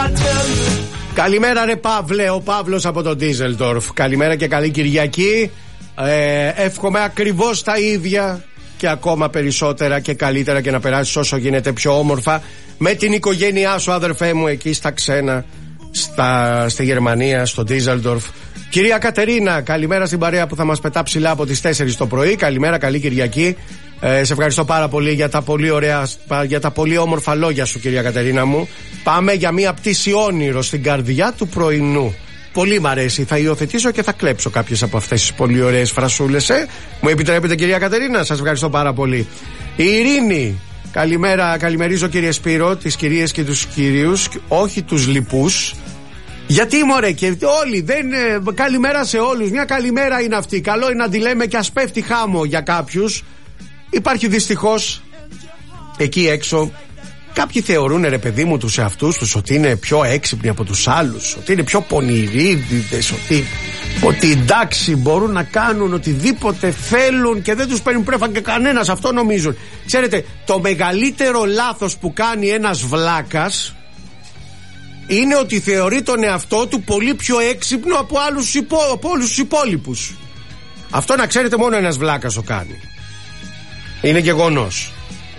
Καλημέρα ρε Παύλε, ο Παύλος από το Ντίζελντορφ. Καλημέρα και καλή Κυριακή. Εύχομαι ακριβώς τα ίδια και ακόμα περισσότερα και καλύτερα και να περάσεις όσο γίνεται πιο όμορφα με την οικογένειά σου, αδερφέ μου, εκεί στα ξένα, στη Γερμανία, στο Ντίζελντορφ. Κυρία Κατερίνα, καλημέρα στην παρέα που θα μας πετά ψηλά από τις 4 το πρωί. Καλημέρα, καλή Κυριακή. Σε ευχαριστώ πάρα πολύ για τα πολύ ωραία, για τα πολύ όμορφα λόγια σου, κυρία Κατερίνα μου. Πάμε για μια πτήση όνειρο στην καρδιά του πρωινού. Πολύ μ' αρέσει. Θα υιοθετήσω και θα κλέψω κάποιες από αυτές τις πολύ ωραίες φρασούλες. Μου επιτρέπετε, κυρία Κατερίνα? Σας ευχαριστώ πάρα πολύ. Η Ειρήνη, καλημέρα, καλημερίζω κύριε Σπύρο, τις κυρίες και τους κυρίους, όχι τους λοιπούς. Γιατί μωρέ, και όλοι καλημέρα σε όλους. Μια καλημέρα είναι αυτή. Καλό είναι να τη λέμε και ας πέφτει χάμο για κάποιους. Υπάρχει δυστυχώς εκεί έξω, κάποιοι θεωρούν ρε παιδί μου τους εαυτούς τους ότι είναι πιο έξυπνοι από τους άλλους, ότι είναι πιο πονηρίδιδες, ότι εντάξει μπορούν να κάνουν οτιδήποτε θέλουν και δεν τους παίρνει πρέφα και κανένας, αυτό νομίζουν. Ξέρετε, το μεγαλύτερο λάθος που κάνει ένας βλάκας είναι ότι θεωρεί τον εαυτό του πολύ πιο έξυπνο από όλους τους υπόλοιπους. Αυτό να ξέρετε μόνο ένας βλάκας το κάνει. Είναι γεγονός.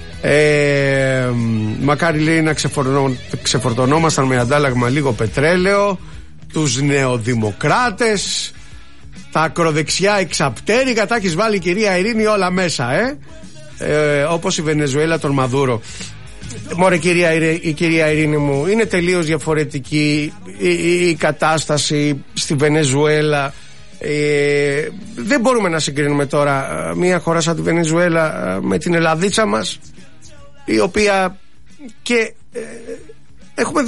Μακάρι λέει να ξεφορτωνόμασταν με αντάλλαγμα λίγο πετρέλαιο τους νεοδημοκράτες, τα ακροδεξιά εξαπτέρικα, τα έχεις βάλει κυρία Ειρήνη όλα μέσα, όπως η Βενεζουέλα τον Μαδούρο. Μωρέ η κυρία Ειρήνη μου, είναι τελείως διαφορετική η κατάσταση στη Βενεζουέλα. Δεν μπορούμε να συγκρίνουμε τώρα μια χώρα σαν τη Βενεζουέλα με την Ελλαδίτσα μας, η οποία και έχουμε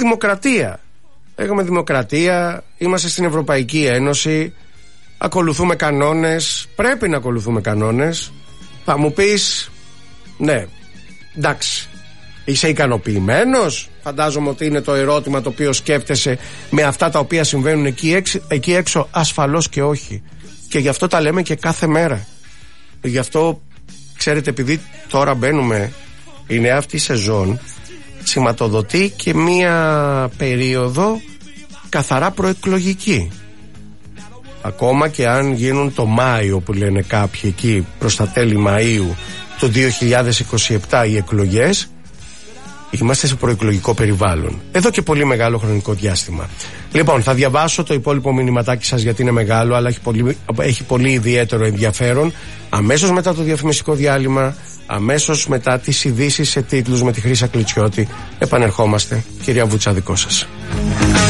δημοκρατία, είμαστε στην Ευρωπαϊκή Ένωση, ακολουθούμε κανόνες, πρέπει να ακολουθούμε κανόνες. Θα μου πεις, ναι, εντάξει, είσαι ικανοποιημένος? Φαντάζομαι ότι είναι το ερώτημα το οποίο σκέφτεσαι με αυτά τα οποία συμβαίνουν εκεί έξω. Ασφαλώς και όχι. Και γι' αυτό τα λέμε και κάθε μέρα. Γι' αυτό, ξέρετε, επειδή τώρα μπαίνουμε, είναι αυτή η σεζόν, σηματοδοτεί και μία περίοδο καθαρά προεκλογική. Ακόμα και αν γίνουν το Μάιο που λένε κάποιοι εκεί, προς τα τέλη Μαΐου το 2027 οι εκλογές, είμαστε σε προεκλογικό περιβάλλον. Εδώ και πολύ μεγάλο χρονικό διάστημα. Λοιπόν, θα διαβάσω το υπόλοιπο μηνυματάκι σας γιατί είναι μεγάλο, αλλά έχει πολύ ιδιαίτερο ενδιαφέρον. Αμέσως μετά το διαφημιστικό διάλειμμα, αμέσως μετά τις ειδήσεις σε τίτλους με τη Χρύσα Κλιτσιώτη, επανερχόμαστε. Κυρία Βούτσα, δικό σας.